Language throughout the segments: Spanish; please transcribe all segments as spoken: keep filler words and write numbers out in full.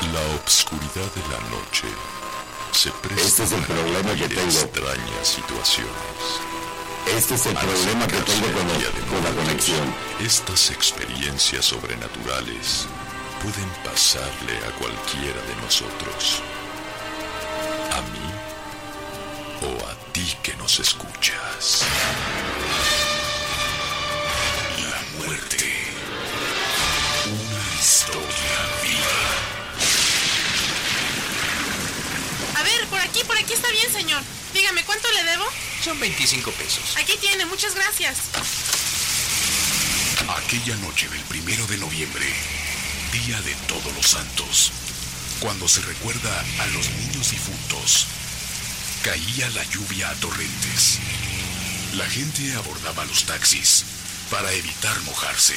La obscuridad de la noche se presta Este es el para problema que vivir tengo. extrañas situaciones. Este es el Al problema que acercarse tengo con, al el- día de con la muertos, conexión. estas experiencias sobrenaturales pueden pasarle a cualquiera de nosotros. A mí o a ti que nos escuchas. La muerte. Una historia viva. A ver, por aquí, por aquí está bien, señor. Dígame, ¿cuánto le debo? Son veinticinco pesos. Aquí tiene, muchas gracias. Aquella noche del primero de noviembre, día de Todos los Santos, cuando se recuerda a los niños difuntos, caía la lluvia a torrentes. La gente abordaba los taxis para evitar mojarse.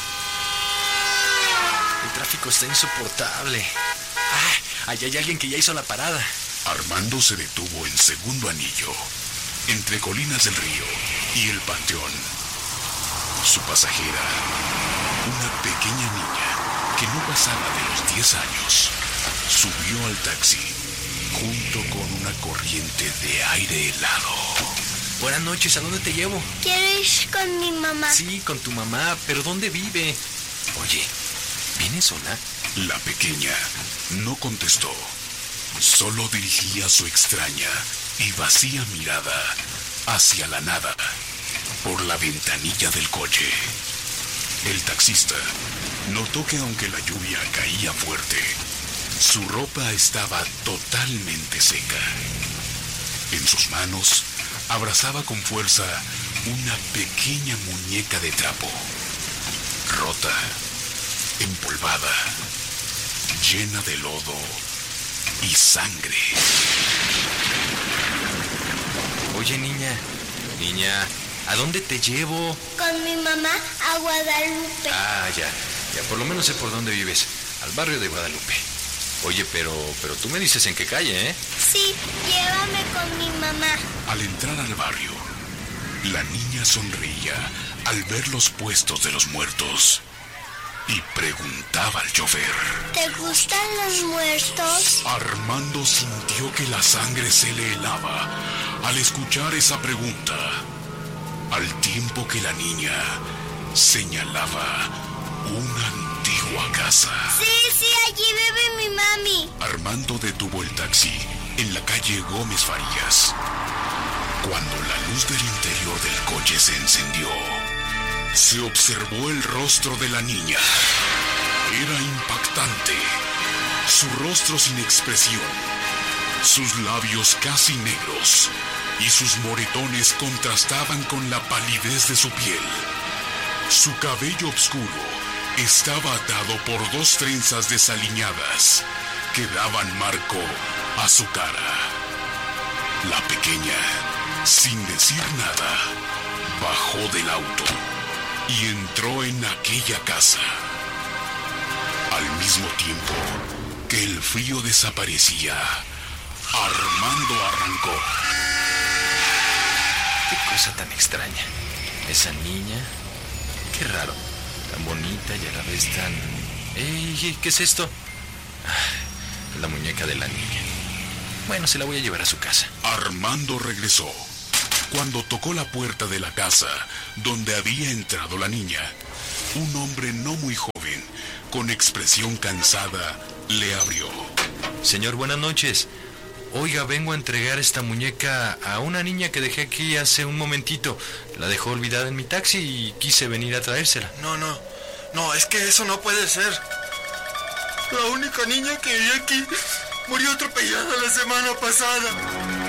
El tráfico está insoportable. Ah, allá hay alguien que ya hizo la parada. Armando se detuvo en Segundo Anillo, entre Colinas del Río y el Panteón. Su pasajera, una pequeña niña que no pasaba de los diez años, subió al taxi junto con una corriente de aire helado. Buenas noches, ¿a dónde te llevo? Quiero ir con mi mamá. Sí, con tu mamá, pero ¿dónde vive? Oye, ¿viene sola? La pequeña no contestó, solo dirigía su extraña y vacía mirada hacia la nada por la ventanilla del coche. El taxista notó que aunque la lluvia caía fuerte, su ropa estaba totalmente seca. En sus manos abrazaba con fuerza una pequeña muñeca de trapo, rota, empolvada, llena de lodo y sangre. Oye, niña, niña, ¿a dónde te llevo? Con mi mamá a Guadalupe. Ah, ya, ya, por lo menos sé por dónde vives, al barrio de Guadalupe. Oye, pero, pero tú me dices en qué calle, ¿eh? Sí, llévame con mi mamá. Al entrar al barrio, la niña sonreía al ver los puestos de los muertos y preguntaba al chofer. ¿Te gustan los muertos? Armando sintió que la sangre se le helaba al escuchar esa pregunta, al tiempo que la niña señalaba una antigua casa. Sí, sí, allí vive mi mami. Armando detuvo el taxi en la calle Gómez Farías. Cuando la luz del interior del coche se encendió, se observó el rostro de la niña. Era impactante. Su rostro sin expresión, sus labios casi negros y sus moretones contrastaban con la palidez de su piel. Su cabello oscuro estaba atado por dos trenzas desaliñadas que daban marco a su cara. La pequeña, sin decir nada, bajó del auto y entró en aquella casa. Al mismo tiempo que el frío desaparecía, Armando arrancó. Qué cosa tan extraña. Esa niña, qué raro, tan bonita y a la vez tan... ¡Ey! ¿Qué es esto? Ah, la muñeca de la niña. Bueno, se la voy a llevar a su casa. Armando regresó. Cuando tocó la puerta de la casa donde había entrado la niña, un hombre no muy joven, con expresión cansada, le abrió. Señor, buenas noches. Oiga, vengo a entregar esta muñeca a una niña que dejé aquí hace un momentito. La dejó olvidada en mi taxi y quise venir a traérsela. No, no, no, es que eso no puede ser. La única niña que vi aquí murió atropellada la semana pasada.